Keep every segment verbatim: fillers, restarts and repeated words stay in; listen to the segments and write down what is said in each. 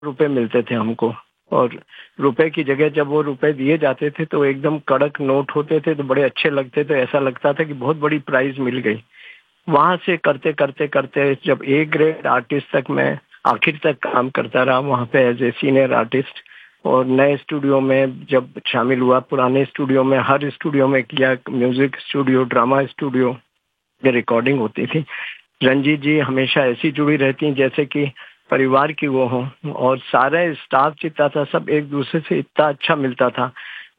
रुपए मिलते थे हमको। और रुपए की जगह जब वो रुपए दिए जाते थे तो एकदम कड़क नोट होते थे, तो बड़े अच्छे लगते थे, ऐसा लगता था कि बहुत बड़ी प्राइज मिल गई। वहां से करते करते करते जब ए ग्रेड आर्टिस्ट तक मैं आखिर तक काम करता रहा वहां पे एज ए सीनियर आर्टिस्ट। और नए स्टूडियो में जब शामिल हुआ, पुराने स्टूडियो में, हर स्टूडियो में किया, म्यूजिक स्टूडियो, ड्रामा स्टूडियो में रिकॉर्डिंग होती थी। रंजीत जी हमेशा ऐसी जुड़ी रहती जैसे कि परिवार की वो हो, और सारे स्टाफ जितना था सब एक दूसरे से इतना अच्छा मिलता था।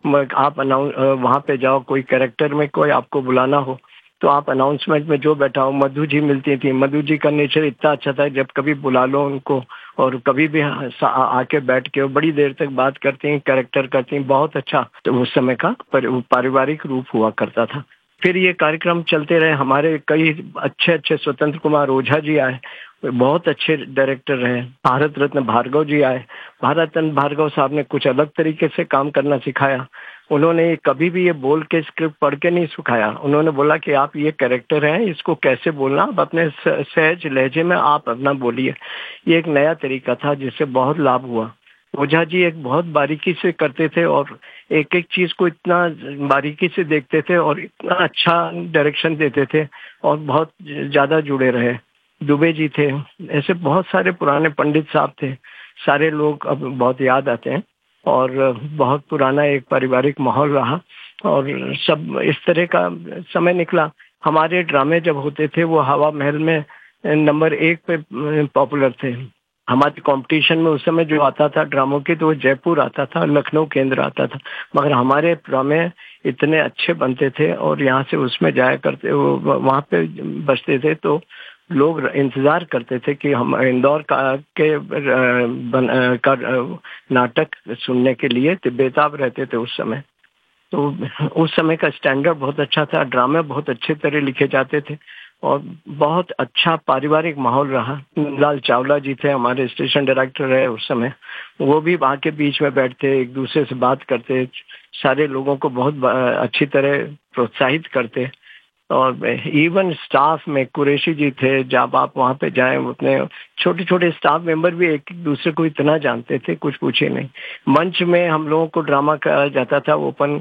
आप अनाउंस वहाँ पे जाओ, कोई कैरेक्टर में कोई आपको बुलाना हो तो आप अनाउंसमेंट में जो बैठा हो, मधु जी मिलती थी। मधु जी का नेचर इतना अच्छा था, जब कभी बुला लो उनको और कभी भी आके बैठ के बड़ी देर तक बात करती हैं, कैरेक्टर करती हैं, बहुत अच्छा। तो उस समय का पारिवारिक रूप हुआ करता था। फिर ये कार्यक्रम चलते रहे, हमारे कई अच्छे अच्छे स्वतंत्र कुमार ओझा जी आए, बहुत अच्छे डायरेक्टर रहे। भारत रत्न भार्गव जी आए। भारत रत्न भार्गव साहब ने कुछ अलग तरीके से काम करना सिखाया। उन्होंने कभी भी ये बोल के स्क्रिप्ट पढ़ के नहीं सिखाया। उन्होंने बोला कि आप ये कैरेक्टर हैं, इसको कैसे बोलना, आप अपने सहज लहजे में आप अपना बोलिए। ये एक नया तरीका था जिससे बहुत लाभ हुआ। ओझा जी एक बहुत बारीकी से करते थे और एक एक चीज को इतना बारीकी से देखते थे और इतना अच्छा डायरेक्शन देते थे और बहुत ज्यादा जुड़े रहे। दुबे जी थे, ऐसे बहुत सारे पुराने पंडित साहब थे। सारे लोग अब बहुत याद आते हैं और बहुत पुराना एक पारिवारिक माहौल रहा और सब इस तरह का समय निकला। हमारे ड्रामे जब होते थे वो हवा महल में नंबर एक पे पॉपुलर थे। हमारे कंपटीशन में उस समय जो आता था ड्रामों के तो वो जयपुर आता था, लखनऊ केंद्र आता था, मगर हमारे ड्रामे इतने अच्छे बनते थे और यहाँ से उसमें जाया करते, वहाँ पे बजते थे तो लोग इंतजार करते थे कि हम इंदौर का के बन, का नाटक सुनने के लिए बेताब रहते थे उस समय। तो उस समय का स्टैंडर्ड बहुत अच्छा था, ड्रामे बहुत अच्छे तरह लिखे जाते थे और बहुत अच्छा पारिवारिक माहौल रहा। लाल चावला जी थे हमारे स्टेशन डायरेक्टर रहे उस समय, वो भी वहाँ के बीच में बैठते, एक दूसरे से बात करते, सारे लोगों को बहुत अच्छी तरह प्रोत्साहित करते। और इवन स्टाफ में कुरैशी जी थे, जब आप वहाँ पे जाएं उतने छोटे छोटे स्टाफ मेंबर भी एक दूसरे को इतना जानते थे, कुछ पूछे नहीं। मंच में हम लोगों को ड्रामा कराया जाता था, ओपन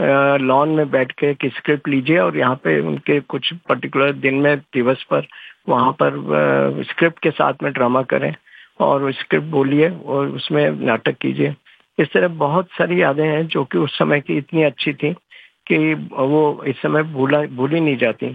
लॉन में बैठ के कि स्क्रिप्ट लीजिए और यहाँ पे उनके कुछ पर्टिकुलर दिन में दिवस पर वहाँ पर स्क्रिप्ट के साथ में ड्रामा करें और स्क्रिप्ट बोलिए और उसमें नाटक कीजिए। इस तरह बहुत सारी यादें हैं जो कि उस समय की इतनी अच्छी थी कि वो इस समय भूला भूली नहीं जाती।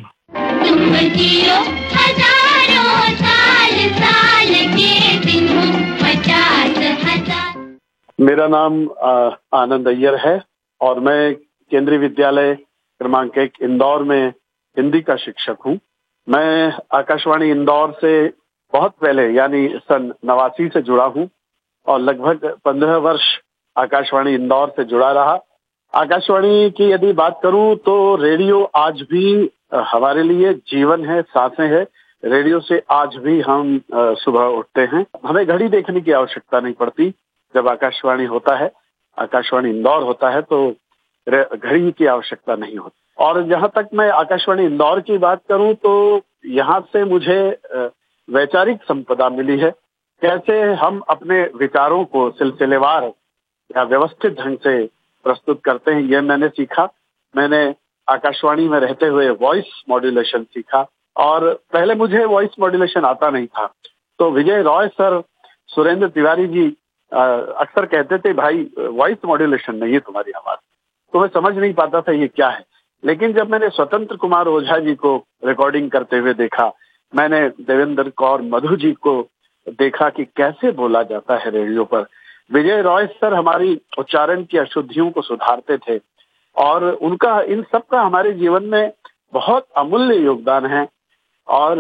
मेरा नाम आनंद अय्यर है और मैं केंद्रीय विद्यालय क्रमांक एक इंदौर में हिंदी का शिक्षक हूँ। मैं आकाशवाणी इंदौर से बहुत पहले यानी सन नवासी से जुड़ा हूँ और लगभग पंद्रह वर्ष आकाशवाणी इंदौर से जुड़ा रहा। आकाशवाणी की यदि बात करूं तो रेडियो आज भी हमारे लिए जीवन है, सांसें है। रेडियो से आज भी हम सुबह उठते हैं, हमें घड़ी देखने की आवश्यकता नहीं पड़ती। जब आकाशवाणी होता है, आकाशवाणी इंदौर होता है तो घड़ी की आवश्यकता नहीं होती। और जहां तक मैं आकाशवाणी इंदौर की बात करूं तो यहाँ से मुझे वैचारिक संपदा मिली है। कैसे हम अपने विचारों को सिलसिलेवार या व्यवस्थित ढंग से प्रस्तुत करते हैं, यह मैंने सीखा। मैंने आकाशवाणी में रहते हुए वॉइस मॉड्यूलेशन सीखा और पहले मुझे वॉइस मॉड्यूलेशन आता नहीं था। तो विजय रॉय सर, सुरेंद्र तिवारी जी अक्सर कहते थे, भाई वॉइस मॉड्यूलेशन नहीं है तुम्हारी आवाज। तो मैं समझ नहीं पाता था ये क्या है। लेकिन जब मैंने स्वतंत्र कुमार ओझा जी को रिकॉर्डिंग करते हुए देखा, मैंने देवेंद्र कौर मधु जी को देखा कि कैसे बोला जाता है रेडियो पर। विजय रॉय सर हमारी उच्चारण की अशुद्धियों को सुधारते थे और उनका इन सब का हमारे जीवन में बहुत अमूल्य योगदान है। और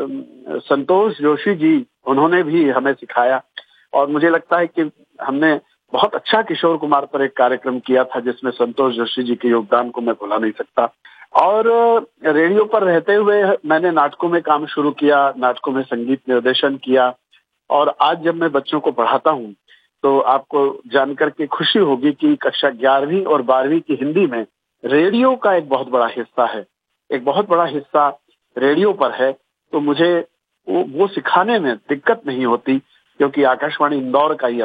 संतोष जोशी जी, उन्होंने भी हमें सिखाया और मुझे लगता है कि हमने बहुत अच्छा किशोर कुमार पर एक कार्यक्रम किया था जिसमें संतोष जोशी जी के योगदान को मैं भुला नहीं सकता। और रेडियो पर रहते हुए मैंने नाटकों में काम शुरू किया, नाटकों में संगीत निर्देशन किया और आज जब मैं बच्चों को पढ़ाता हूँ तो आपको जानकर के खुशी होगी कि कक्षा ग्यारहवीं और बारहवीं की हिंदी में रेडियो का एक बहुत बड़ा हिस्सा है, एक बहुत बड़ा हिस्सा रेडियो पर है। तो मुझे वो, वो सिखाने में दिक्कत नहीं होती। क्योंकि आकाशवाणी इंदौर का ही